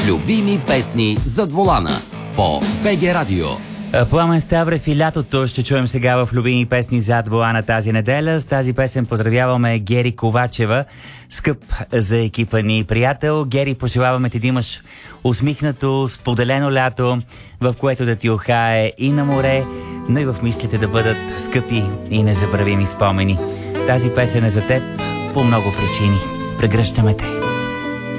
Любими песни зад волана по БГ Радио. Пламен Ставрев и лятото ще чуем сега в любими песни зад волана тази неделя. С тази песен поздравяваме Гери Ковачева, скъп за екипа ни приятел. Гери, пожелаваме ти да имаш усмихнато, споделено лято, в което да ти ухае и на море, но и в мислите да бъдат скъпи и незабравими спомени. Тази песен е за теб по много причини. Прегръщаме те.